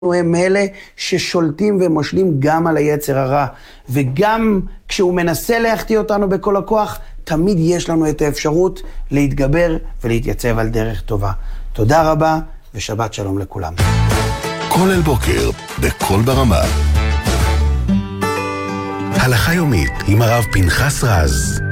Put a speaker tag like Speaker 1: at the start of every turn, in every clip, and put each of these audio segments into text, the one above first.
Speaker 1: הם אלה ששולטים ומושלים גם על היצר הרע, וגם כשהוא מנסה להחטיא אותנו בכל הכוח, תמיד יש לנו את האפשרות להתגבר ולהתייצב על דרך טובה. תודה רבה ושבת שלום לכולם.
Speaker 2: כל אל בוקר, בכל ברמה. הלכה יומית עם הרב פנחס רז.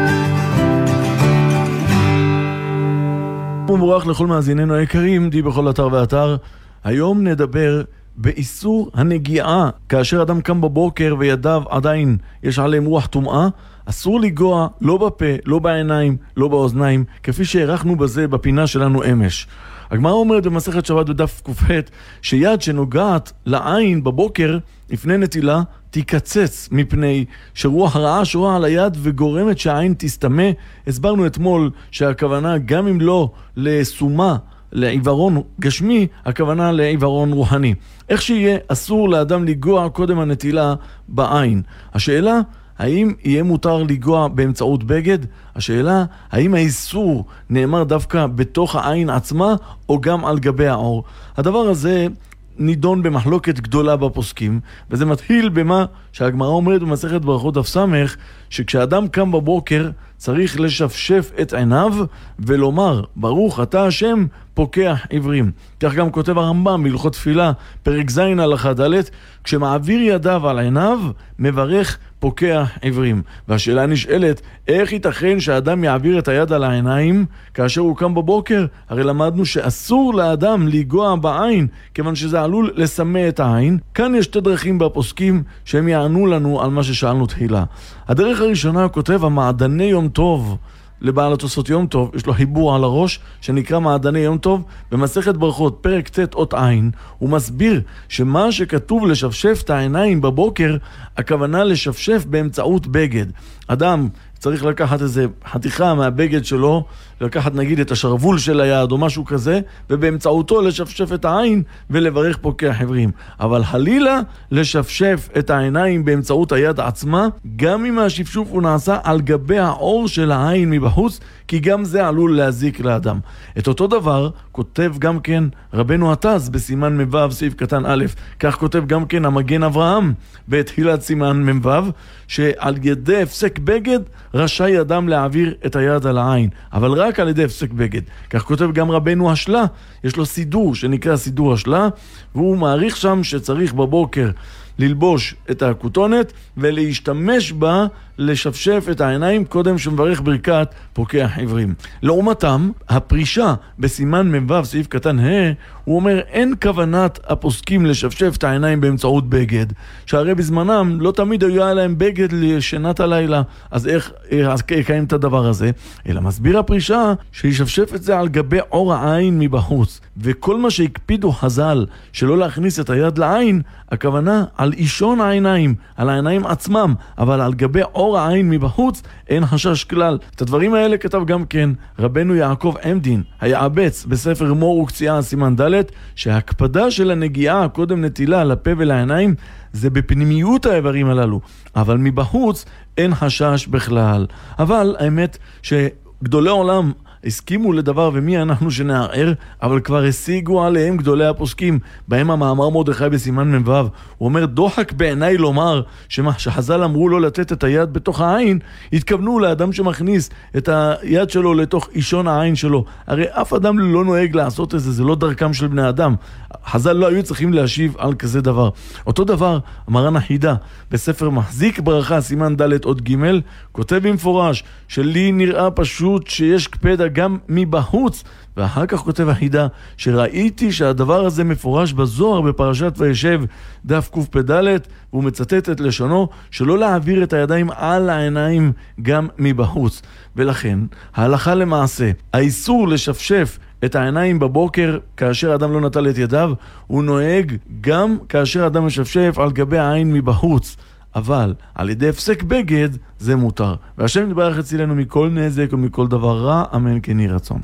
Speaker 3: ומבורך לכל מאזיננו היקרים, די בכל אתר ואתר. היום נדבר באיסור הנגיעה. כאשר אדם קם בבוקר וידיו עדיין יש עליהם רוח טומאה, אסור לגוע לא בפה, לא בעיניים, לא באוזניים, כפי שהערכנו בזה בפינה שלנו אמש. הגמרא אומרת במסכת שבת בדף ק"ח שיד שנוגעת לעין בבוקר לפני נטילה תיקצץ, מפני שרוח הרעה שורה על היד וגורמת שהעין תסתמה. הסברנו אתמול שהכוונה גם אם לא לסומה, לעיוורון גשמי, הכוונה לעיוורון רוחני. איך שיהיה, אסור לאדם לגוע קודם הנטילה בעין. השאלה, האם יהיה מותר לגוע באמצעות בגד? השאלה, האם האיסור נאמר דווקא בתוך העין עצמה או גם על גבי העור? הדבר הזה נידון במחלוקת גדולה בפוסקים, וזה מתחיל במה שהגמרא אומרת במסכת ברכות דף סמך, שכשאדם קם בבוקר צריך לשפשף את עיניו ולומר ברוך אתה השם פוקח עיוורים. כך גם כותב הרמב"ם בהלכות תפילה פרק ז' הלכה ד', כשמעביר ידיו על עיניו מברך פוקח עיוורים. והשאלה נשאלת, איך ייתכן שהאדם יעביר את היד על העיניים כאשר הוא קם בבוקר? הרי למדנו שאסור לאדם לגוע בעין, כיוון שזה עלול לסמא את העין. כאן יש שתי דרכים בפוסקים שהם יענו לנו על מה ששאלנו תחילה. הדרך הראשונה, כותב המעדני יום טוב, לבעל התוספות יום טוב, יש לו חיבור על הראש שנקרא מעדני יום טוב, במסכת ברכות פרק ט' אות עין. הוא מסביר שמה שכתוב לשפשף את העיניים בבוקר, הכוונה לשפשף באמצעות בגד. אדם צריך לקחת איזה חתיכה מהבגד שלו, לקחת נגיד את השרוול של היד או משהו כזה, ובאמצעותו לשפשף את העין ולברך פוקח עיוורים. אבל חלילה לשפשף את העיניים באמצעות היד עצמה, גם אם השפשוף הוא נעשה על גבי האור של העין מבחוץ, כי גם זה עלול להזיק לאדם. את אותו דבר כותב גם כן רבנו עטז בסימן מבב סעיף קטן א', כך כותב גם כן המגן אברהם בתחילת סימן מבב, שעל ידי הפסק בגד רשאי אדם להעביר את היד על העין, אבל רק על ידי הפסק בגד. כך כותב גם רבנו השלה, יש לו סידור שנקרא סידור השלה, והוא מעריך שם שצריך בבוקר ללבוש את הכותונת ולהשתמש בה לשפשף את העיניים קודם שמברך ברכת פוקח עיוורים. לעומתם, הפרישה בסימן מבב סעיף קטן ה', הוא אומר אין כוונת הפוסקים לשפשף את העיניים באמצעות בגד, שהרי בזמנם לא תמיד היה להם בגד לשנת הלילה, אז איך יקיים את הדבר הזה? אלא מסביר הפרישה שישפשף את זה על גבי אור העין מבחוץ, וכל מה שהקפידו חז"ל שלא להכניס את היד לעין, הכוונה על אישון העיניים, על העיניים עצמם, אבל על גבי אור העין מבחוץ אין חשש כלל. את הדברים האלה כתב גם כן רבנו יעקב עמדין היעבץ בספר מור וקציעה סימן ד', שההקפדה של הנגיעה קודם נטילה לפה ולעיניים זה בפנימיות האיברים הללו, אבל מבחוץ אין חשש בכלל. אבל האמת שגדולי עולם הסכימו לדבר, ומי אנחנו שנערער, אבל כבר השיגו עליהם גדולי הפוסקים, בהם המאמר מרדכי בסימן מבב. הוא אומר דוחק בעיניי לומר שחז"ל אמרו לו לתת את היד בתוך העין, התכוונו לאדם שמכניס את היד שלו לתוך אישון העין שלו. הרי אף אדם לא נוהג לעשות את זה, זה לא דרכם של בני אדם. חז"ל לא היו צריכים להשיב על כזה דבר. אותו דבר מרן החידה בספר מחזיק ברכה סימן ד' עוד ג', כותב במפורש שלי נראה פשוט שיש קפדה גם מבחוץ, ואחר כך כותב החידה שראיתי שהדבר הזה מפורש בזוהר בפרשת וישב דף קפ"ד, והוא מצטט את לשונו שלא להעביר את הידיים על העיניים גם מבחוץ. ולכן ההלכה למעשה, האיסור לשפשף את העיניים בבוקר כאשר אדם לא נטל את ידיו, הוא נוהג גם כאשר אדם משפשף על גבי העין מבחוץ, אבל על ידי הפסק בגד זה מותר. והשם יתברך אצלנו מכל נזק ומכל דבר רע, אמן כן יהי רצון.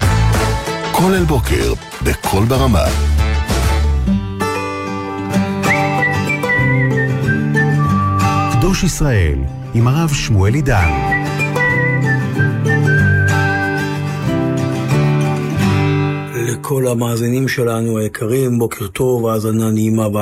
Speaker 2: כל אל בוקר בכל ברמה. קדוש ישראל עם הרב שמואל עידן.
Speaker 4: לכל המאזינים שלנו היקרים, בוקר טוב, האזנה נעימה.